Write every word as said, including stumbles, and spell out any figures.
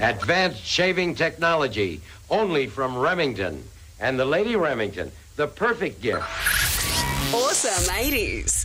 Advanced shaving technology, only from Remington. And the Lady Remington, the perfect gift. Awesome eighties.